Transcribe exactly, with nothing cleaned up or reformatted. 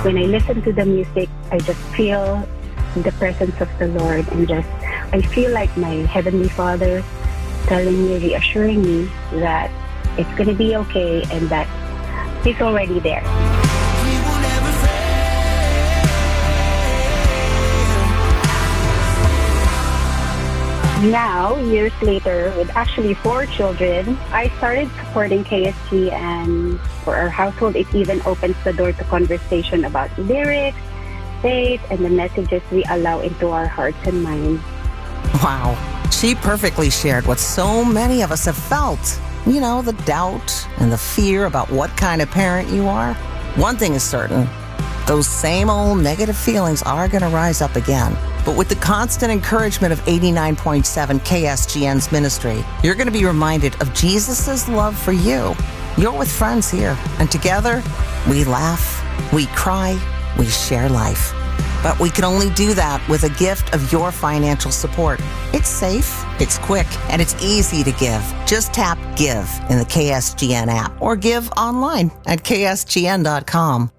when I listen to the music, I just feel the presence of the Lord, and just I feel like my Heavenly Father telling me, reassuring me that it's going to be okay and that He's already there. Now, years later, with actually four children, I started supporting K S G, and for our household, it even opens the door to conversation about lyrics, faith, and the messages we allow into our hearts and minds. Wow. She perfectly shared what so many of us have felt. You know, the doubt and the fear about what kind of parent you are. One thing is certain, those same old negative feelings are going to rise up again. But with the constant encouragement of eighty-nine point seven K S G N's ministry, you're going to be reminded of Jesus' love for you. You're with friends here, and together, we laugh, we cry, we share life. But we can only do that with a gift of your financial support. It's safe, it's quick, and it's easy to give. Just tap Give in the K S G N app or give online at K S G N dot com.